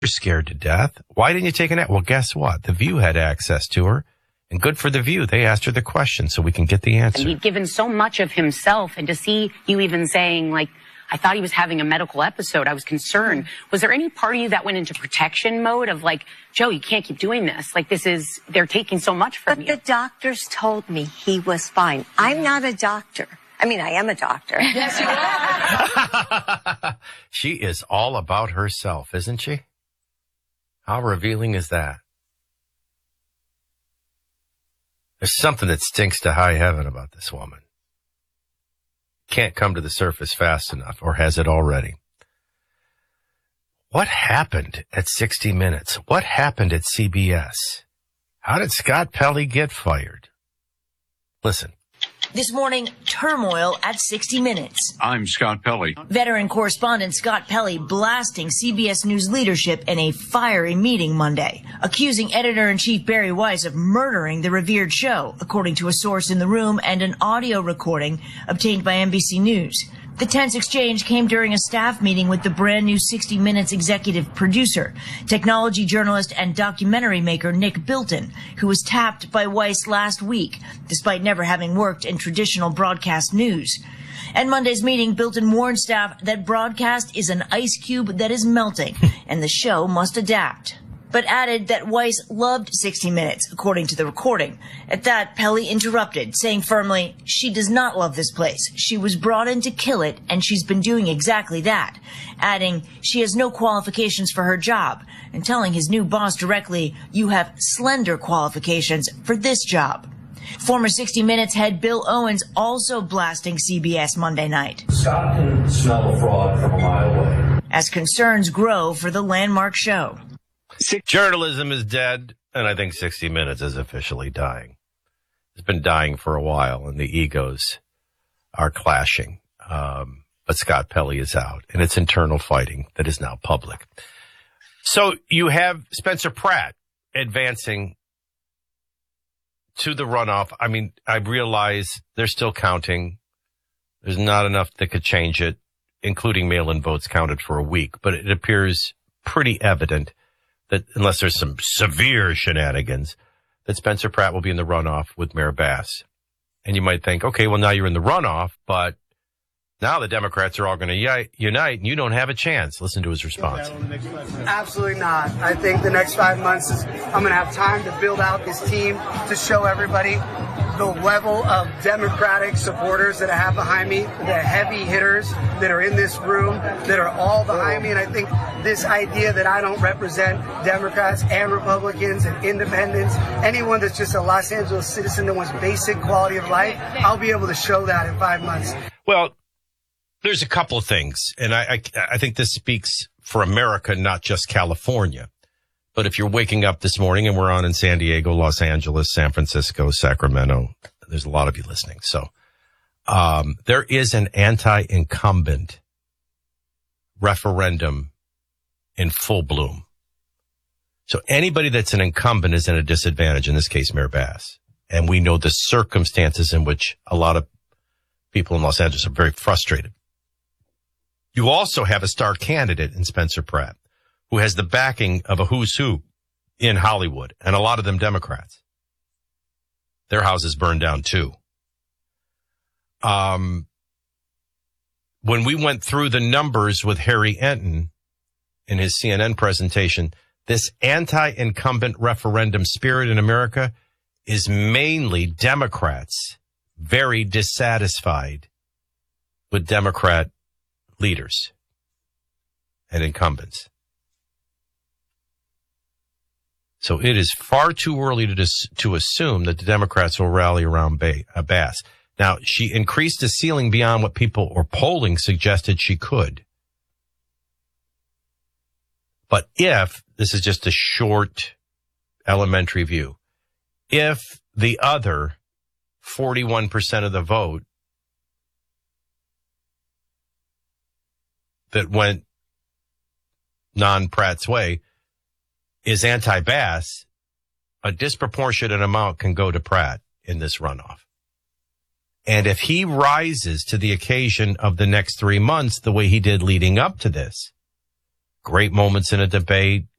You're scared to death. Why didn't you take a nap? Well, guess what? The View had access to her. And good for The View. They asked her the question so we can get the answer. And he'd given so much of himself. And to see you even saying, like, I thought he was having a medical episode, I was concerned. Was there any part of you that went into protection mode of like, Joe, you can't keep doing this. Like, they're taking so much from you. But the doctors told me he was fine. I'm not a doctor. I mean, I am a doctor. Yes, you are. She is all about herself, isn't she? How revealing is that? There's something that stinks to high heaven about this woman. Can't come to the surface fast enough, or has it already? What happened at 60 Minutes? What happened at CBS? How did Scott Pelley get fired? Listen. This morning, turmoil at 60 Minutes. I'm Scott Pelley. Veteran correspondent Scott Pelley blasting CBS News leadership in a fiery meeting Monday, accusing editor-in-chief Barry Weiss of murdering the revered show, according to a source in the room and an audio recording obtained by NBC News. The tense exchange came during a staff meeting with the brand new 60 Minutes executive producer, technology journalist and documentary maker Nick Bilton, who was tapped by Weiss last week, despite never having worked in traditional broadcast news. At Monday's meeting, Bilton warned staff that broadcast is an ice cube that is melting, and the show must adapt. But added that Weiss loved 60 Minutes, according to the recording. At that, Pelley interrupted, saying firmly, she does not love this place. She was brought in to kill it, and she's been doing exactly that. Adding, she has no qualifications for her job, and telling his new boss directly, you have slender qualifications for this job. Former 60 Minutes head Bill Owens also blasting CBS Monday night. Scott can smell a fraud from a mile away. As concerns grow for the landmark show. Journalism is dead, and I think 60 Minutes is officially dying. It's been dying for a while, and the egos are clashing. But Scott Pelley is out, and it's internal fighting that is now public. So you have Spencer Pratt advancing to the runoff. I mean, I realize they're still counting. There's not enough that could change it, including mail-in votes counted for a week. But it appears pretty evident that unless there's some severe shenanigans, that Spencer Pratt will be in the runoff with Mayor Bass. And you might think, okay, well, now you're in the runoff, but now the Democrats are all going to unite, and you don't have a chance. Listen to his response. Absolutely not. I think the next 5 months I'm going to have time to build out this team to show everybody the level of Democratic supporters that I have behind me, the heavy hitters that are in this room, that are all behind me. And I think this idea that I don't represent Democrats and Republicans and independents, anyone that's just a Los Angeles citizen that wants basic quality of life, I'll be able to show that in 5 months. Well, there's a couple of things, and I think this speaks for America, not just California. But if you're waking up this morning, and we're on in San Diego, Los Angeles, San Francisco, Sacramento, there's a lot of you listening. So there is an anti-incumbent referendum in full bloom. So anybody that's an incumbent is at a disadvantage, in this case, Mayor Bass. And we know the circumstances in which a lot of people in Los Angeles are very frustrated. You also have a star candidate in Spencer Pratt, who has the backing of a who's who in Hollywood, and a lot of them Democrats. Their houses burned down too. When we went through the numbers with Harry Enton in his CNN presentation, this anti-incumbent referendum spirit in America is mainly Democrats very dissatisfied with Democrat leaders and incumbents. So it is far too early to assume that the Democrats will rally around Bass. Now, she increased the ceiling beyond what people or polling suggested she could. But if, this is just a short elementary view, if the other 41% of the vote that went non-Pratt's way is anti-Bass, a disproportionate amount can go to Pratt in this runoff. And if he rises to the occasion of the next 3 months the way he did leading up to this, great moments in a debate,